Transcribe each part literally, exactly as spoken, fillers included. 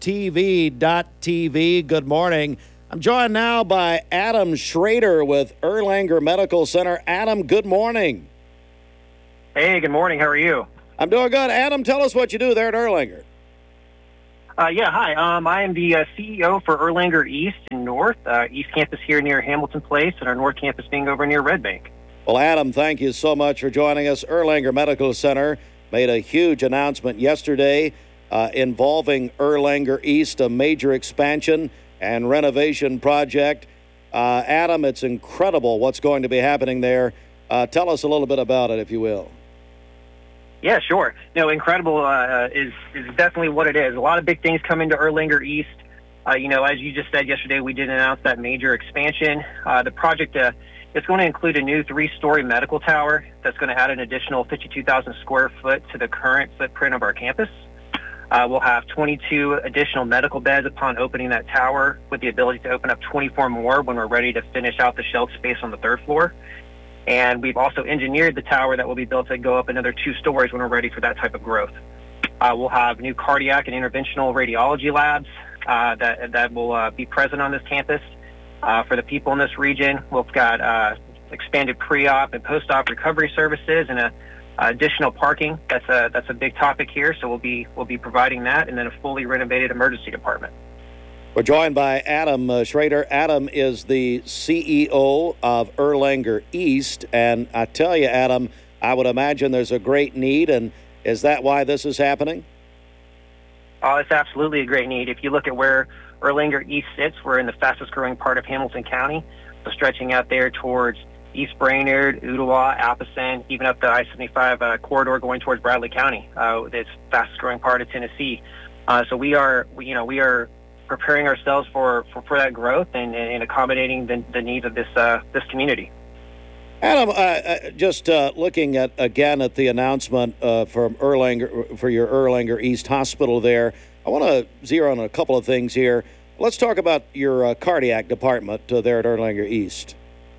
T V dot T V. Good morning. I'm joined now by Adam Schrader with Erlanger Medical Center. Adam, good morning. Hey, good morning. How are you? I'm doing good. Adam, tell us what you do there at Erlanger. Uh, yeah, hi. Um, I am the uh, C E O for Erlanger East and North. Uh, East Campus here near Hamilton Place, and our North Campus being over near Red Bank. Well, Adam, thank you so much for joining us. Erlanger Medical Center made a huge announcement yesterday uh, involving Erlanger East, a major expansion and renovation project. Uh, Adam, it's incredible what's going to be happening there. Uh, tell us a little bit about it, if you will. Yeah, sure. No, incredible uh, is is definitely what it is. A lot of big things coming to Erlanger East. Uh, you know, as you just said yesterday, we did announce that major expansion. Uh, the project uh, is going to include a new three-story medical tower that's going to add an additional fifty-two thousand square foot to the current footprint of our campus. Uh, we'll have twenty-two additional medical beds upon opening that tower, with the ability to open up twenty-four more when we're ready to finish out the shelf space on the third floor. And we've also engineered the tower that will be built to go up another two stories when we're ready for that type of growth. Uh, we'll have new cardiac and interventional radiology labs uh, that, that will uh, be present on this campus uh, for the people in this region. We've got uh, expanded pre-op and post-op recovery services and a, uh, additional parking. That's a, that's a big topic here, so we'll be, we'll be providing that, and then a fully renovated emergency department. We're joined by Adam uh, Schrader. Adam is the C E O of Erlanger East, and I tell you, Adam, I would imagine there's a great need, and is that why this is happening? Oh, it's absolutely a great need. If you look at where Erlanger East sits, we're in the fastest growing part of Hamilton County, so stretching out there towards East Brainerd, Ooltewah, Appleton, even up the I seventy-five uh, corridor going towards Bradley County. Uh, it's the fastest growing part of Tennessee. Uh, so we are, we, you know, we are preparing ourselves for, for, for that growth and, and accommodating the, the needs of this uh, this community. Adam, uh, just uh, looking at again at the announcement uh, from Erlanger for your Erlanger East Hospital there, I want to zero in on a couple of things here. Let's talk about your uh, cardiac department uh, there at Erlanger East.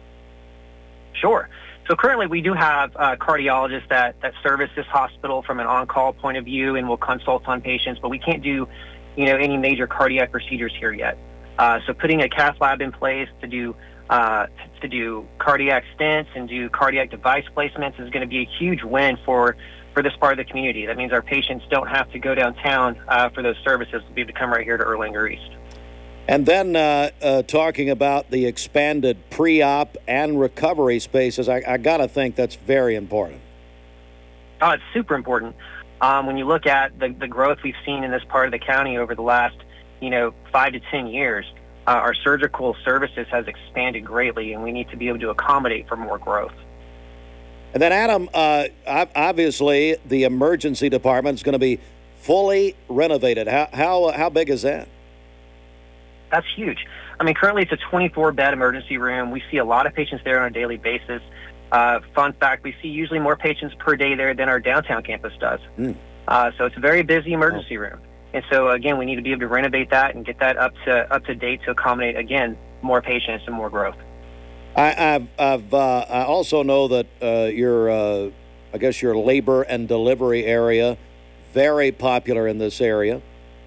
Sure. So currently we do have uh, cardiologists that, that service this hospital from an on-call point of view and will consult on patients, but we can't do you know, any major cardiac procedures here yet. Uh, so putting a cath lab in place to do uh, to do cardiac stents and do cardiac device placements is going to be a huge win for, for this part of the community. That means our patients don't have to go downtown uh, for those services. They'll be able to come right here to Erlanger East. And then uh, uh, talking about the expanded pre-op and recovery spaces, I, I got to think that's very important. Oh, it's super important. Um, when you look at the, the growth we've seen in this part of the county over the last, you know, five to ten years, uh, our surgical services has expanded greatly, and we need to be able to accommodate for more growth. And then, Adam, uh, obviously the emergency department is going to be fully renovated. How how how big is that? That's huge. I mean, currently it's a twenty-four bed emergency room. We see a lot of patients there on a daily basis. Uh, fun fact, we see usually more patients per day there than our downtown campus does. Mm. Uh, so it's a very busy emergency oh. room. And so, again, we need to be able to renovate that and get that up to up to date to accommodate, again, more patients and more growth. I, I've, I've uh, I also know that uh, your, uh, I guess your labor and delivery area, very popular in this area.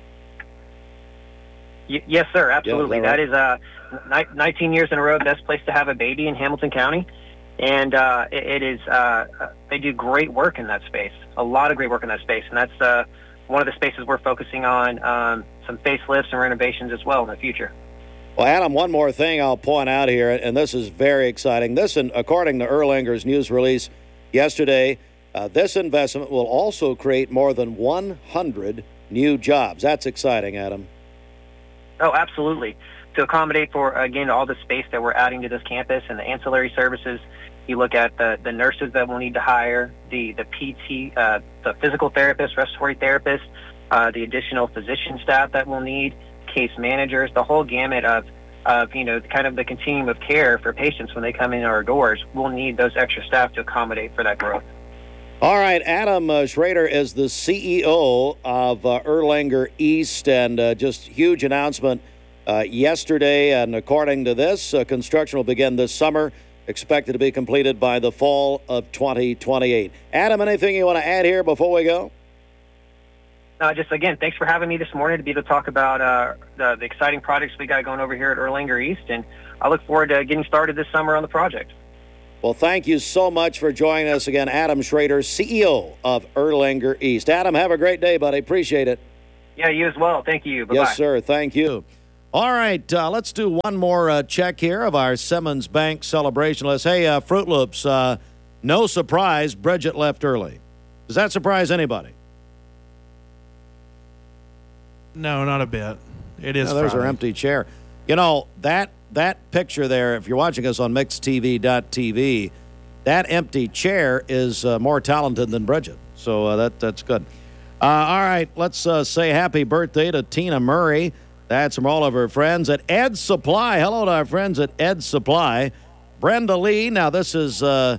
Y- yes, sir, absolutely. Yeah, is that, right? that is uh, nineteen years in a row, best place to have a baby in Hamilton County. And uh, it, it is, uh, they do great work in that space, a lot of great work in that space. And that's uh, one of the spaces we're focusing on, um, some facelifts and renovations as well in the future. Well, Adam, one more thing I'll point out here, and this is very exciting. This, according to Erlanger's news release yesterday, uh, this investment will also create more than one hundred new jobs. That's exciting, Adam. Oh, absolutely. To accommodate for, again, all the space that we're adding to this campus and the ancillary services, you look at the, the nurses that we'll need to hire, the, the P T, uh, the physical therapists, respiratory therapists, uh, the additional physician staff that we'll need, case managers, the whole gamut of, of, you know, kind of the continuum of care for patients when they come in our doors. We'll need those extra staff to accommodate for that growth. All right, Adam uh, Schrader is the C E O of uh, Erlanger East, and uh, just huge announcement uh, yesterday. And according to this, uh, construction will begin this summer, expected to be completed by the fall of twenty twenty-eight. Adam, anything you want to add here before we go? Uh, just, again, thanks for having me this morning to be able to talk about uh, the, the exciting projects we got going over here at Erlanger East, and I look forward to getting started this summer on the project. Well, thank you so much for joining us again, Adam Schrader, C E O of Erlanger East. Adam, have a great day, buddy. Appreciate it. Yeah, you as well. Thank you. Bye-bye. Yes, sir. Thank you. All right, uh, let's do one more uh, check here of our Simmons Bank celebration list. Hey, uh, Fruit Loops, uh, no surprise, Bridget left early. Does that surprise anybody? No, not a bit. It is. No, there's Friday. her empty chair. You know, that that picture there, if you're watching us on mix t v dot t v, that empty chair is uh, more talented than Bridget. So uh, that that's good. Uh, all right, let's uh, say happy birthday to Tina Murray. That's from all of her friends at Ed's Supply. Hello to our friends at Ed's Supply. Brenda Lee. Now, this is uh,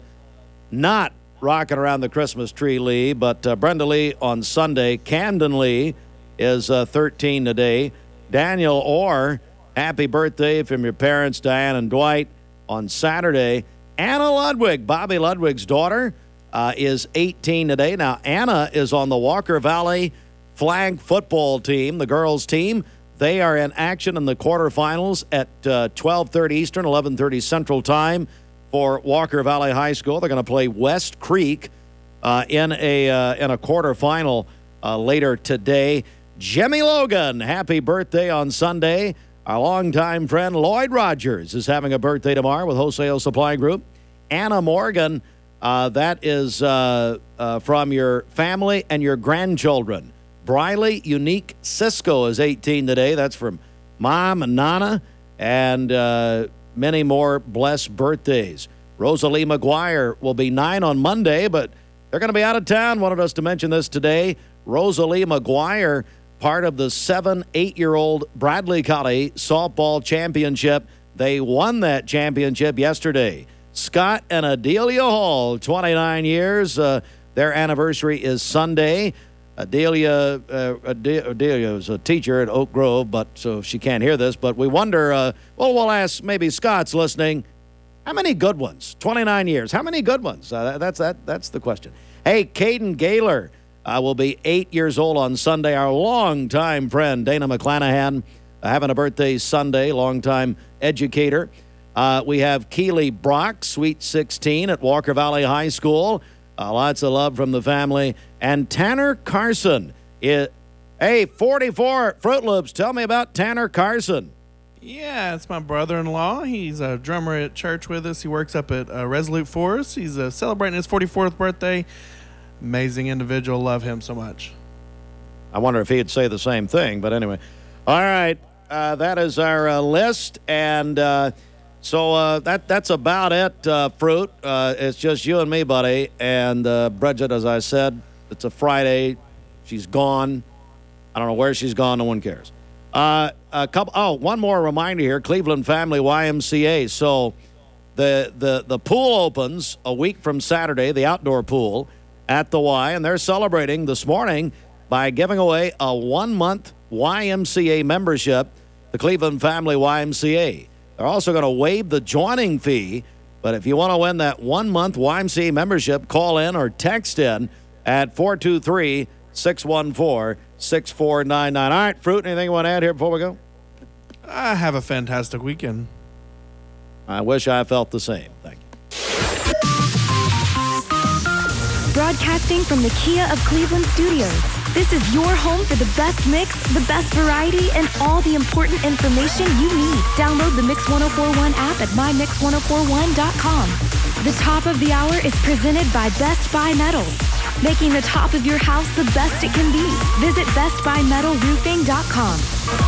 not rocking around the Christmas tree, Lee, but uh, Brenda Lee on Sunday. Camden Lee is uh, thirteen today. Daniel Orr, happy birthday from your parents, Diane and Dwight, on Saturday. Anna Ludwig, Bobby Ludwig's daughter, uh, is eighteen today. Now, Anna is on the Walker Valley flag football team, the girls' team. They are in action in the quarterfinals at uh, twelve thirty Eastern, eleven thirty Central Time for Walker Valley High School. They're going to play West Creek uh, in a uh, in a quarterfinal uh, later today. Jimmy Logan, happy birthday on Sunday. Our longtime friend Lloyd Rogers is having a birthday tomorrow with Wholesale Supply Group. Anna Morgan, uh, that is uh, uh, from your family and your grandchildren. Briley Unique Cisco is eighteen today. That's from Mom and Nana, and uh, many more blessed birthdays. Rosalie McGuire will be nine on Monday, but they're going to be out of town. Wanted us to mention this today. Rosalie McGuire, part of the seven, eight-year-old Bradley County Softball Championship. They won that championship yesterday. Scott and Adelia Hall, twenty-nine years. Uh, their anniversary is Sunday. Adelia, uh, Adelia is a teacher at Oak Grove, but so she can't hear this. But we wonder, uh, well, we'll ask, maybe Scott's listening, how many good ones? twenty-nine years. How many good ones? Uh, that's that. That's the question. Hey, Caden Gaylor uh, will be eight years old on Sunday. Our longtime friend, Dana McClanahan, uh, having a birthday Sunday, longtime educator. Uh, we have Keely Brock, Sweet sixteen at Walker Valley High School. Uh, lots of love from the family. And Tanner Carson. Is, hey, forty-four Fruit Loops. Tell me about Tanner Carson. Yeah, it's my brother-in-law. He's a drummer at church with us. He works up at uh, Resolute Forest. He's uh, celebrating his forty-fourth birthday. Amazing individual. Love him so much. I wonder if he'd say the same thing. But anyway. All right. Uh, that is our uh, list. And uh, so uh, that that's about it, uh, Fruit. Uh, it's just you and me, buddy. And uh, Bridget, as I said, it's a Friday. She's gone. I don't know where she's gone. No one cares. Uh, a couple. Oh, one more reminder here. Cleveland Family Y M C A. So the the the pool opens a week from Saturday, the outdoor pool at the Y, and they're celebrating this morning by giving away a one-month Y M C A membership, the Cleveland Family Y M C A. They're also going to waive the joining fee, but if you want to win that one-month Y M C A membership, call in or text in at four two three, six one four, six four nine nine. All right, Fruit, anything you want to add here before we go? I have a fantastic weekend. I wish I felt the same. Thank you. Broadcasting from the Kia of Cleveland studios, this is your home for the best mix, the best variety, and all the important information you need. Download the Mix one oh four one app at my mix one oh four one dot com. The top of the hour is presented by Best Buy Metals, making the top of your house the best it can be. Visit best buy metal roofing dot com.